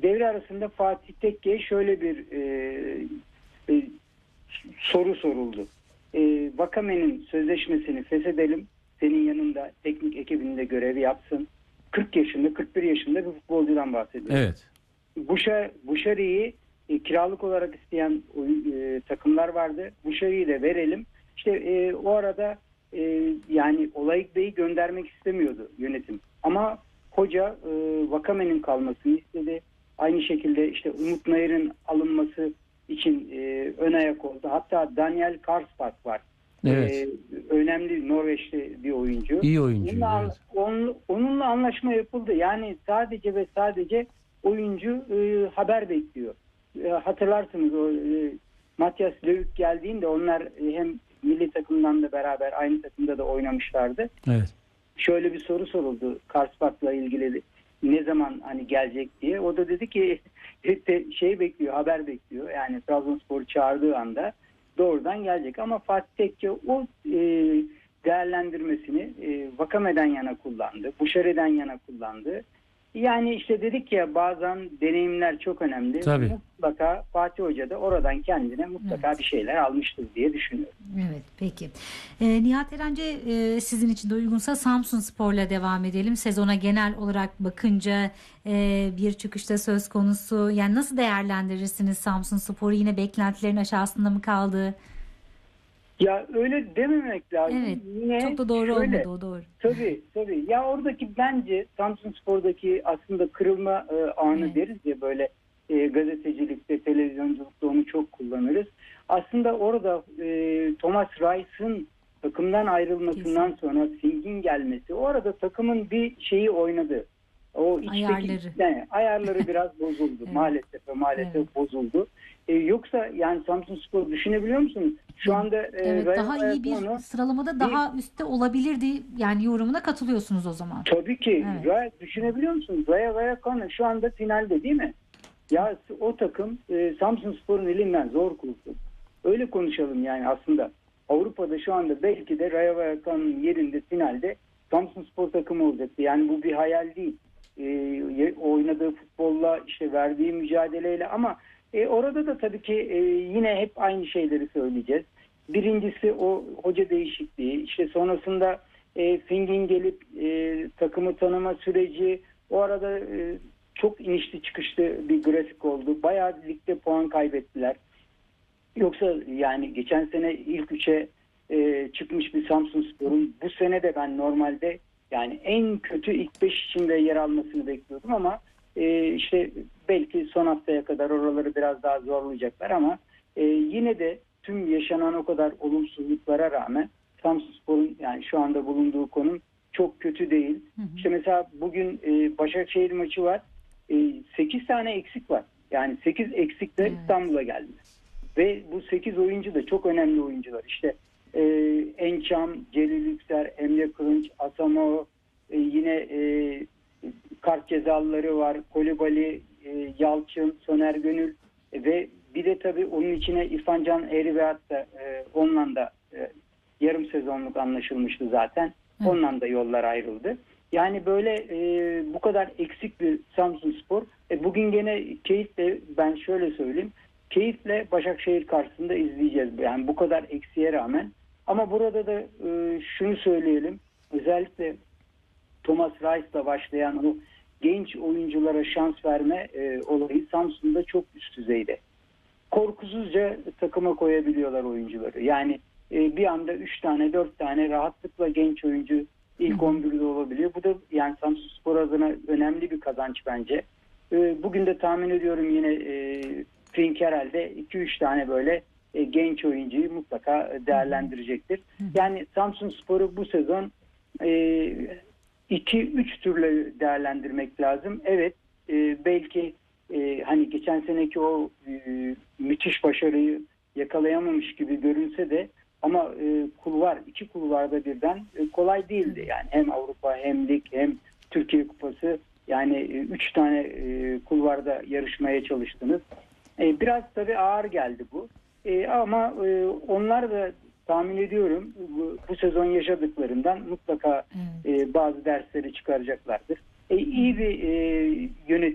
devre arasında Fatih Tekke'ye şöyle bir e, soru soruldu. Vakame'nin sözleşmesini feshedelim, senin yanında teknik ekibinde görev yapsın. 40 yaşında, 41 yaşında bir futbolcudan bahsediyoruz. Evet. Buşari'yi kiralık olarak isteyen takımlar vardı. Buşari'yi de verelim. İşte o arada yani Olayık Bey'i göndermek istemiyordu yönetim. Ama hoca Vakame'nin kalmasını istedi. Aynı şekilde işte Umut Nayır'ın alınması için ön ayak oldu. Hatta Daniel Karlsbach var. Evet. Önemli Norveçli bir oyuncu. İyi oyuncu. Onunla anlaşma yapıldı. Yani sadece ve sadece oyuncu haber bekliyor. Hatırlarsınız o Matthias Löw geldiğinde onlar hem milli takımdan da beraber aynı takımda da oynamışlardı. Evet. Şöyle bir soru soruldu Karlsbach'la ilgili, ne zaman hani gelecek diye. O da dedi ki bekliyor, haber bekliyor. Yani Trabzonspor çağırdığı anda doğrudan gelecek. Ama Fatih Tekke o değerlendirmesini Vakame'den yana kullandı. Buşari'den yana kullandı. Yani işte dedik ya, bazen deneyimler çok önemli. Tabii. Mutlaka Fatih Hoca da oradan kendine mutlaka bir şeyler almıştır diye düşünüyorum. Evet, peki. Nihat Erenci, sizin için de uygunsa Samsunspor'la devam edelim. Sezona genel olarak bakınca bir çıkışta söz konusu. Yani nasıl değerlendirirsiniz Samsunspor'u? Yine beklentilerin aşağısında mı kaldı? Ya öyle dememek lazım. Evet. Yine çok da doğru şöyle, olmadı o, doğru. Tabii. Ya oradaki bence Samsunspor'daki aslında kırılma anı deriz ya böyle, gazetecilikte, televizyonculukta onu çok kullanırız. Aslında orada Thomas Reis'in takımdan ayrılmasından sonra Sing'in gelmesi, o arada takımın bir şeyi oynadı. O ayarları biraz bozuldu. Maalesef bozuldu. Yoksa yani Samsunspor düşünebiliyor musunuz? Şu anda daha iyi bir sıralamada daha üstte olabilirdi. Yani yorumuna katılıyorsunuz o zaman. Tabii ki. Düşünebiliyor musunuz? Rayo Vallecano şu anda finalde değil mi? Ya o takım Samsunspor'un elinden zor kurtuldu. Öyle konuşalım yani aslında. Avrupa'da şu anda belki de Rayo Vallecano'nun yerinde finalde Samsunspor takımı olacaktı. Yani bu bir hayal değil. Oynadığı futbolla, işte verdiği mücadeleyle, ama orada da tabii ki yine hep aynı şeyleri söyleyeceğiz. Birincisi o hoca değişikliği, işte sonrasında Fing'in gelip takımı tanıma süreci, o arada çok inişli çıkışlı bir grafik oldu. Bayağı ligde puan kaybettiler. Yoksa yani geçen sene ilk 3'e çıkmış bir Samsunspor'un bu sene de ben normalde yani en kötü ilk 5 içinde yer almasını bekliyordum, ama işte belki son haftaya kadar oraları biraz daha zorlayacaklar, ama yine de tüm yaşanan o kadar olumsuzluklara rağmen Samsunspor'un yani şu anda bulunduğu konum çok kötü değil. İşte mesela bugün Başakşehir maçı var. 8 tane eksik var. Yani 8 eksikle İstanbul'a geldi. Ve bu 8 oyuncu da çok önemli oyuncular. İşte Ençam, Celil Yüksel, Emre Kılınç, Asamo, yine kart cezalıları var. Kolibali, Yalçın, Soner Gönül ve bir de tabii onun içine İrfan Can Eğribeat da onunla da yarım sezonluk anlaşılmıştı zaten. Onunla da yollar ayrıldı. Yani böyle bu kadar eksik bir Samsunspor. Bugün gene keyifle, ben şöyle söyleyeyim, keyifle Başakşehir karşısında izleyeceğiz. Yani bu kadar eksiğe rağmen. Ama burada da şunu söyleyelim. Özellikle Thomas Reis'la başlayan o genç oyunculara şans verme olayı Samsun'da çok üst düzeyde. Korkusuzca takıma koyabiliyorlar oyuncuları. Yani bir anda 3 tane 4 tane rahatlıkla genç oyuncu ilk 11'de olabiliyor. Bu da yani Samsunspor adına önemli bir kazanç bence. Bugün de tahmin ediyorum yine Fink herhalde 2-3 tane böyle genç oyuncuyu mutlaka değerlendirecektir. Yani Samsunspor'u bu sezon 2-3 türlü değerlendirmek lazım. Evet, belki hani geçen seneki o müthiş başarıyı yakalayamamış gibi görünse de, ama iki kulvarda birden kolay değildi. Yani hem Avrupa hem lig hem Türkiye Kupası, yani 3 tane kulvarda yarışmaya çalıştınız. Biraz tabii ağır geldi bu. Ama onlar da tahmin ediyorum bu sezon yaşadıklarından mutlaka bazı dersleri çıkaracaklardır. İyi bir yönetim